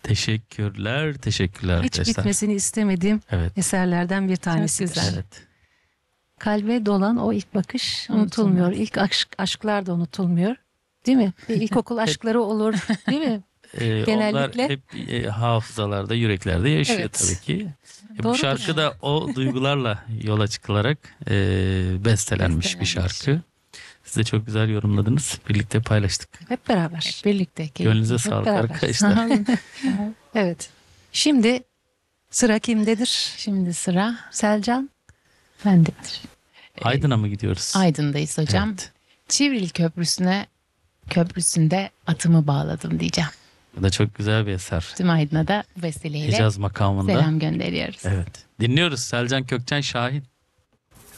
Teşekkürler Hiç arkadaşlar. bitmesini istemediğim Evet. eserlerden bir tanesi. güzel. Evet. Kalbe dolan o ilk bakış Unutulmaz. unutulmuyor. İlk aşklar da unutulmuyor. Değil mi? İlkokul aşkları olur, değil mi? Onlar Genellikle. hep hafızalarda, yüreklerde yaşıyor Evet. tabii ki. Bu Doğrudur. şarkı da o duygularla yola çıkılarak bestelenmiş bir şarkı. Siz de çok güzel yorumladınız. Birlikte paylaştık. Hep beraber. Birlikte. keyifli. Gönlünüze sağlık beraber. arkadaşlar. Evet. Şimdi sıra kimdedir? Şimdi sıra Selcan. bendedir. Aydın'a mı gidiyoruz? Aydın'dayız hocam. Evet. Çivril Köprüsü'nde atımı bağladım diyeceğim. Bu da çok güzel bir eser. Tüm Aydın'a da bu vesileyle Hicaz makamında. selam gönderiyoruz. Evet. Dinliyoruz Selcan Kökçen Şahin.